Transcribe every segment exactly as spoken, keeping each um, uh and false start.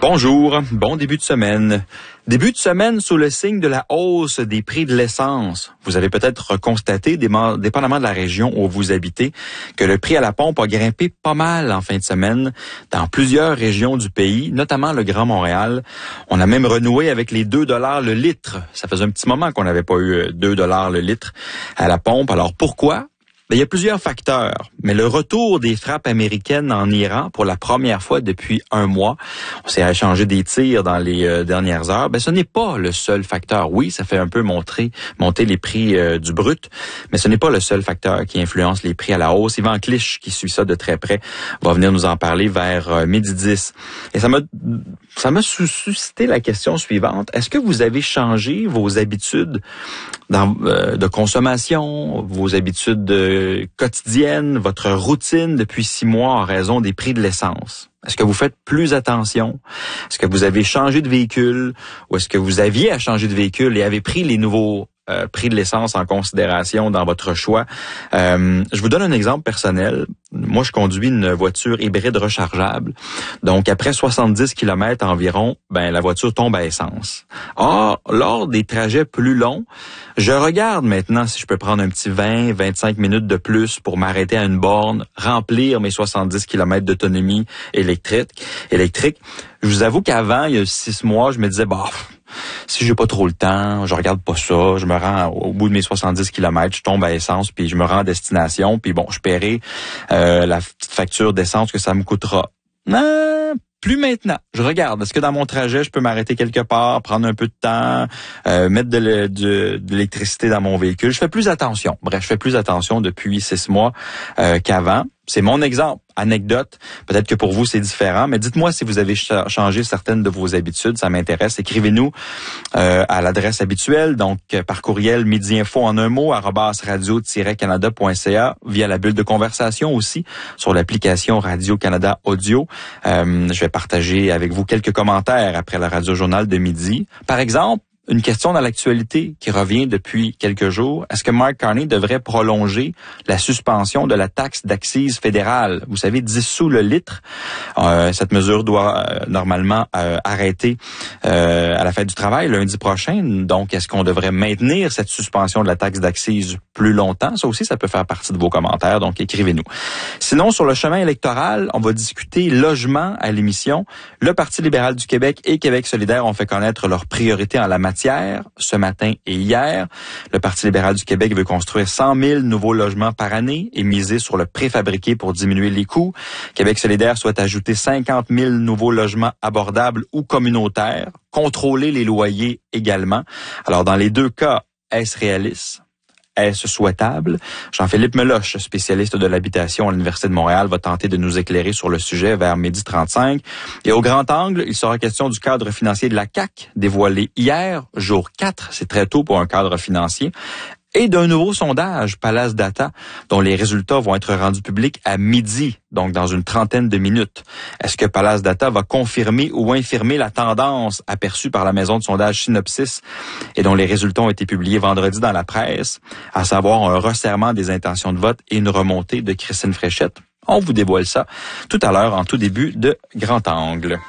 Bonjour, bon début de semaine. Début de semaine sous le signe de la hausse des prix de l'essence. Vous avez peut-être constaté, dépendamment de la région où vous habitez, que le prix à la pompe a grimpé pas mal en fin de semaine dans plusieurs régions du pays, notamment le Grand Montréal. On a même renoué avec les deux dollars le litre. Ça faisait un petit moment qu'on n'avait pas eu deux dollars le litre à la pompe. Alors pourquoi? Ben, il y a plusieurs facteurs, mais le retour des frappes américaines en Iran pour la première fois depuis un mois, on s'est échangé des tirs dans les euh, dernières heures, ben ce n'est pas le seul facteur. Oui, ça fait un peu monter, monter les prix euh, du brut, mais ce n'est pas le seul facteur qui influence les prix à la hausse. Yvan Clich, qui suit ça de très près, va venir nous en parler vers euh, midi dix. Et ça m'a ça m'a suscité la question suivante. Est-ce que vous avez changé vos habitudes dans, euh, de consommation, vos habitudes de, quotidiennes, votre routine depuis six mois en raison des prix de l'essence? Est-ce que vous faites plus attention? Est-ce que vous avez changé de véhicule? Ou est-ce que vous aviez à changer de véhicule et avez pris les nouveaux euh, prix de l'essence en considération dans votre choix? Euh, je vous donne un exemple personnel. Moi, je conduis une voiture hybride rechargeable. Donc, après soixante-dix kilomètres environ, ben la voiture tombe à essence. Or, lors des trajets plus longs, je regarde maintenant si je peux prendre un petit vingt à vingt-cinq minutes de plus pour m'arrêter à une borne, remplir mes soixante-dix kilomètres d'autonomie électrique. électrique. Je vous avoue qu'avant, il y a six mois, je me disais, bah, si j'ai pas trop le temps, je regarde pas ça, je me rends au bout de mes soixante-dix kilomètres, je tombe à essence, puis je me rends à destination, puis bon, je paierai euh, la petite facture d'essence que ça me coûtera. Non, plus maintenant. Je regarde. Est-ce que dans mon trajet, je peux m'arrêter quelque part, prendre un peu de temps, euh, mettre de, le, de, de l'électricité dans mon véhicule? Je fais plus attention. Bref, je fais plus attention depuis six mois euh, qu'avant. C'est mon exemple. Anecdote. Peut-être que pour vous, c'est différent, mais dites-moi si vous avez ch- changé certaines de vos habitudes. Ça m'intéresse. Écrivez-nous euh, à l'adresse habituelle, donc par courriel midi-info en un mot, arobase radio tiret canada point c a, via la bulle de conversation aussi, sur l'application Radio-Canada Audio. Euh, je vais partager avec vous quelques commentaires après le Radio-Journal de midi. Par exemple, une question dans l'actualité qui revient depuis quelques jours. Est-ce que Mark Carney devrait prolonger la suspension de la taxe d'accise fédérale? Vous savez, dix sous le litre. Euh, cette mesure doit euh, normalement euh, arrêter euh, à la fête du travail lundi prochain. Donc, est-ce qu'on devrait maintenir cette suspension de la taxe d'accise plus longtemps? Ça aussi, ça peut faire partie de vos commentaires. Donc, écrivez-nous. Sinon, sur le chemin électoral, on va discuter logement à l'émission. Le Parti libéral du Québec et Québec solidaire ont fait connaître leurs priorités en la matière ce matin et hier. Le Parti libéral du Québec veut construire cent mille nouveaux logements par année et miser sur le préfabriqué pour diminuer les coûts. Québec solidaire souhaite ajouter cinquante mille nouveaux logements abordables ou communautaires, contrôler les loyers également. Alors, dans les deux cas, est-ce réaliste? Est-ce souhaitable? Jean-Philippe Meloche, spécialiste de l'habitation à l'Université de Montréal, va tenter de nous éclairer sur le sujet vers midi trente-cinq. Et au grand angle, il sera question du cadre financier de la C A Q, dévoilé hier, jour quatre, c'est très tôt pour un cadre financier, et d'un nouveau sondage, Palace Data, dont les résultats vont être rendus publics à midi, donc dans une trentaine de minutes. Est-ce que Palace Data va confirmer ou infirmer la tendance aperçue par la maison de sondage Synopsis et dont les résultats ont été publiés vendredi dans la presse, à savoir un resserrement des intentions de vote et une remontée de Christine Fréchette? On vous dévoile ça tout à l'heure en tout début de Grand Angle.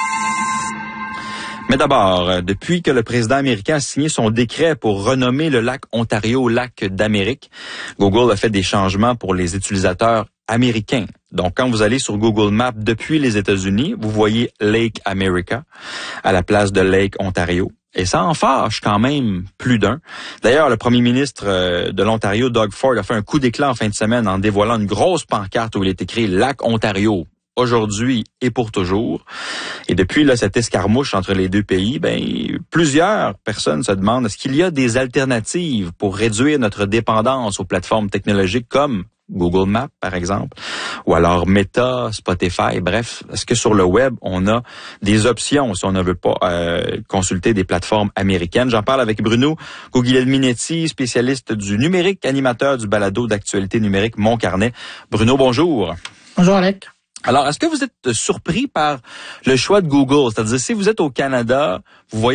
Mais d'abord, depuis que le président américain a signé son décret pour renommer le lac Ontario lac d'Amérique, Google a fait des changements pour les utilisateurs américains. Donc, quand vous allez sur Google Maps depuis les États-Unis, vous voyez Lake America à la place de Lake Ontario. Et ça en fâche quand même plus d'un. D'ailleurs, le premier ministre de l'Ontario, Doug Ford, a fait un coup d'éclat en fin de semaine en dévoilant une grosse pancarte où il est écrit « Lac Ontario ». Aujourd'hui et pour toujours. Et depuis là, cette escarmouche entre les deux pays, ben plusieurs personnes se demandent est-ce qu'il y a des alternatives pour réduire notre dépendance aux plateformes technologiques comme Google Maps, par exemple, ou alors Meta, Spotify, bref, est-ce que sur le web, on a des options si on ne veut pas euh, consulter des plateformes américaines? J'en parle avec Bruno Guglielminetti, spécialiste du numérique, animateur du balado d'actualité numérique Mon Carnet. Bruno, bonjour. Bonjour, Alec. Alors, est-ce que vous êtes surpris par le choix de Google? C'est-à-dire, si vous êtes au Canada, vous voyez